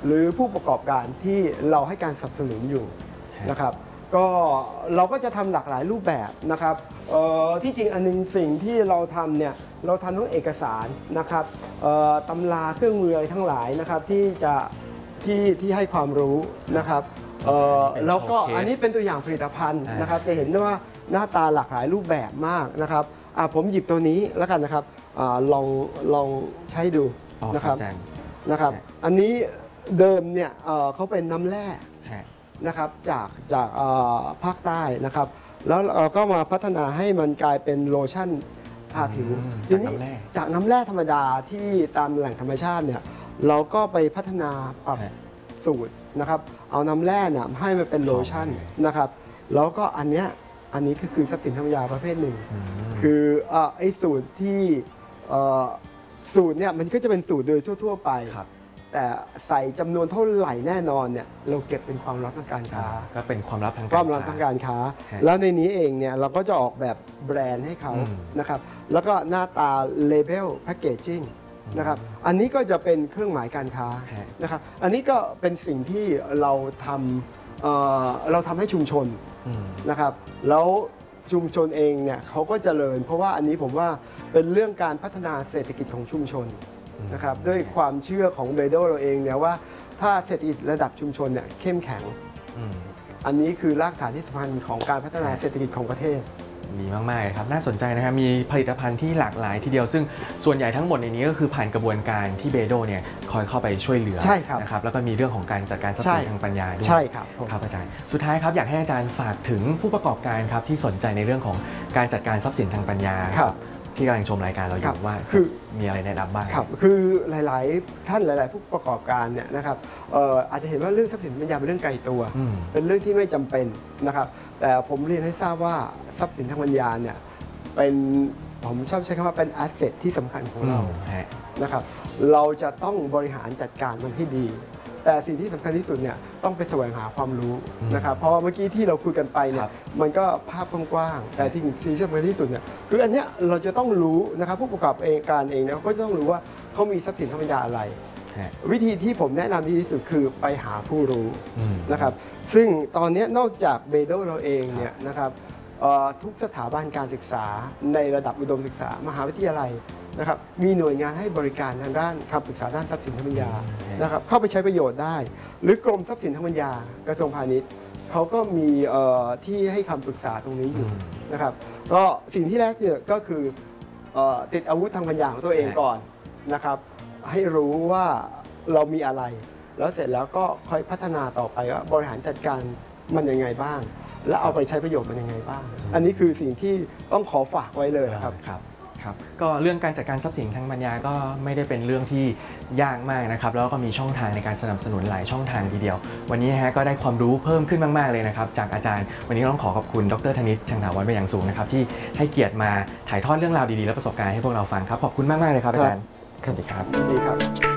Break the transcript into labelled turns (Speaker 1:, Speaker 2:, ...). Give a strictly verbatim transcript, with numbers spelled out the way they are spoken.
Speaker 1: หรือผู้ประกอบการที่เราให้การสนับสนุนอยู่นะครับก็เราก็จะทำหลากหลายรูปแบบนะครับที่จริงอันนึงสิ่งที่เราทำเนี่ยเราทำทั้งเอกสารนะครับตำราเครื่องมือทั้งหลายนะครับที่จะที่ที่ให้ความรู้นะครับแล้วก็อันนี้เป็นตัวอย่างผลิตภัณฑ์นะครับจะเห็นได้ว่าหน้าตาหลากหลายรูปแบบมากนะครับผมหยิบตัวนี้แล้วกันนะครับลองลองใช้ดูนะครับนะครับอันนี้เดิมเนี่ยเขาเป็นน้ำแร่นะครับจากจากภาคใต้นะครับแล้วเราก็มาพัฒนาให้มันกลายเป็นโลชั่นทาผิวทีนี้จากน้ำแร่ธรรมดาที่ตามแหล่งธรรมชาติเนี่ยเราก็ไปพัฒนาปรับสูตรนะครับเอาน้ำแร่เนี่ยให้มันเป็นโลชั่นนะครับแล้วก็อันเนี้ยอันนี้ก็คือทรัพย์สินทางปัญญาประเภทหนึ่งคือไอ้สูตรที่สูตรเนี่ยมันก็จะเป็นสูตรโดยทั่วๆไปแต่ใส่จำนวนเท่าไหร่แน่นอนเนี่ยเราเก็บเป็นความลับทางการค้า
Speaker 2: ก็เป็นความลับทางการ
Speaker 1: ค้าความลับทางการค้าแล้วในนี้เองเนี่ยเราก็จะออกแบบแบรนด์ให้เขานะครับแล้วก็หน้าตาเลเบลแพคเกจจิ้งนะครับอันนี้ก็จะเป็นเครื่องหมายการค้านะครับอันนี้ก็เป็นสิ่งที่เราทำเอ่อเราทำให้ชุมชนนะครับแล้วชุมชนเองเนี่ยเขาก็เจริญเพราะว่าอันนี้ผมว่าเป็นเรื่องการพัฒนาเศรษฐกิจของชุมชนนะครับด้วยความเชื่อของเบโดเราเองเนี่ยว่าถ้าเศรษฐกิจระดับชุมชนเนี่ยเข้มแข็งอันนี้คือรากฐานที่สำคัญของการพัฒนาเศรษฐกิจของประเทศ
Speaker 2: ดีมากๆเลยครับน่าสนใจนะครับมีผลิตภัณฑ์ที่หลากหลายทีเดียวซึ่งส่วนใหญ่ทั้งหมดในนี้ก็คือผ่านกระบวนการที่เบโดเนี่ยคอยเข้าไปช่วยเหลือนะครับแล้วก็มีเรื่องของการจัดการทรัพย์สินทางปัญญาด้วย
Speaker 1: ใช่ครับ
Speaker 2: ครับอาจารย์สุดท้ายครับอยากให้อาจารย์ฝากถึงผู้ประกอบการครับที่สนใจในเรื่องของการจัดการทรัพย์สินทางปัญญาที่กำลังชมรายการเราอยู่ว่าคือมีอะไรแนะนำบ้าง
Speaker 1: ครับคือหลายๆท่านหลายๆผู้ประกอบการเนี่ยนะครับอาจจะเห็นว่าเรื่องทรัพย์สินปัญญาเป็นเรื่องไกลตัวเป็นเรื่องที่ไม่จำเป็นนะครับแต่ผมเรียนให้ทราบว่าทรัพย์สินทางปัญญาเนี่ยเป็นผมชอบใช้คำว่าเป็นแอสเซทที่สำคัญของเรานะครับเราจะต้องบริหารจัดการมันให้ดีแต่สิ่งที่สำคัญที่สุดเนี่ยต้องไปแสวงหาความรู้นะครับเพราะเมื่อกี้ที่เราคุยกันไปเนี่ยมันก็ภาพกว้างๆแต่ที่ที่สำคัญที่สุดเนี่ยคืออันเนี้ยเราจะต้องรู้นะครับผู้ประกอบการเองเนี่ยก็จะต้องรู้ว่าเขามีทรัพย์สินทางปัญญาอะไรวิธีที่ผมแนะนำดีที่สุดคือไปหาผู้รู้นะครับซึ่งตอนนี้นอกจากเบโดเราเองเนี่ยนะครับทุกสถาบันการศึกษาในระดับอุดมศึกษามหาวิทยาลัยนะครับมีหน่วยงานให้บริการทางด้านคำปรึกษาด้านทรัพย์สินทางปัญญานะครับเข้าไปใช้ประโยชน์ได้หรือกรมทรัพย์สินทางปัญญากระทรวงพาณิชย์เขาก็มีที่ให้คำปรึกษาตรงนี้อยู่นะครับก็สิ่งที่แรกเนี่ยก็คือติดอาวุธทางปัญญาของตัวเองก่อนนะครับให้รู้ว่าเรามีอะไรแล้วเสร็จแล้วก็ค่อยพัฒนาต่อไปว่าบริหารจัดการมันยังไงบ้างและเอาไปใช้ประโยชน์มันยังไงบ้างอันนี้คือสิ่งที่ต้องขอฝากไว้เลยครับ
Speaker 2: ครับครับก็เรื่องการจัดการทรัพย์สินทางปัญญาก็ไม่ได้เป็นเรื่องที่ยากมากนะครับแล้วก็มีช่องทางในการสนับสนุนหลายช่องทางทีเดียววันนี้ฮะก็ได้ความรู้เพิ่มขึ้นมากๆเลยนะครับจากอาจารย์วันนี้ต้องขอขอบคุณดรธนิตช่างถาวรเป็นอย่างสูงนะครับที่ให้เกียรติมาถ่ายทอดเรื่องราวดีๆและประสบการณ์ให้พวกเราฟังครับขอบคุณมากๆเลยครับอาจารย์สวัสดีครับ
Speaker 1: สวัสดีครับ